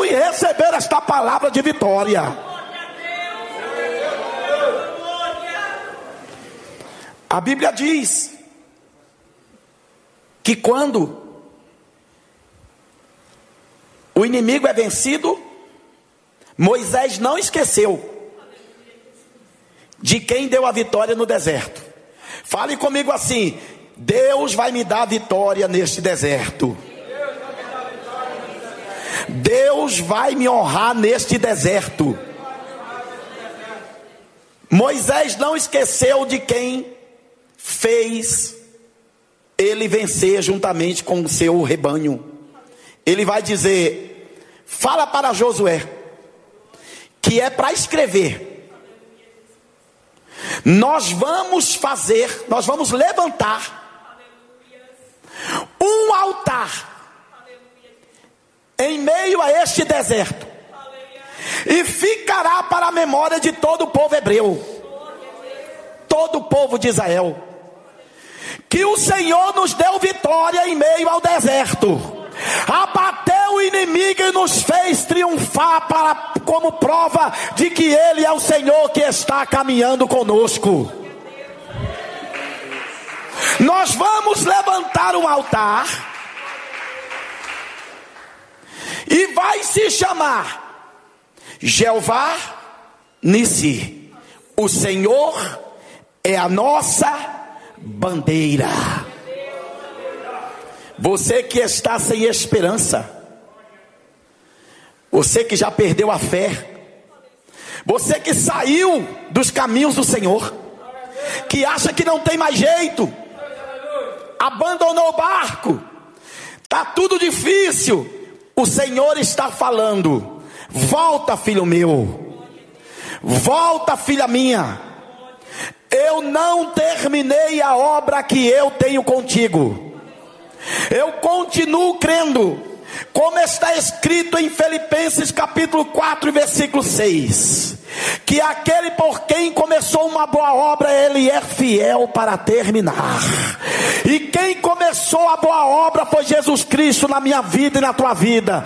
e receber esta palavra de vitória. A Bíblia diz que quando o inimigo é vencido, Moisés não esqueceu de quem deu a vitória no deserto. Fale comigo assim: Deus vai me dar vitória neste deserto. Deus vai me honrar neste deserto. Moisés não esqueceu de quem fez ele vencer juntamente com o seu rebanho. Ele vai dizer: fala para Josué que é para escrever. Nós vamos levantar um altar em meio a este deserto, e ficará para a memória de todo o povo hebreu, todo o povo de Israel, que o Senhor nos deu vitória em meio ao deserto, abateu o inimigo e nos fez triunfar como prova de que Ele é o Senhor que está caminhando conosco. Nós vamos levantar um altar e vai se chamar Jeová Nissi. O Senhor é a nossa bandeira. Você que está sem esperança, você que já perdeu a fé, você que saiu dos caminhos do Senhor, que acha que não tem mais jeito, abandonou o barco, está tudo difícil, o Senhor está falando: volta, filho meu, volta, filha minha, eu não terminei a obra que eu tenho contigo. Eu continuo crendo, como está escrito em Filipenses capítulo 4 versículo 6, que aquele por quem começou uma boa obra, Ele é fiel para terminar. E quem começou a boa obra foi Jesus Cristo na minha vida e na tua vida.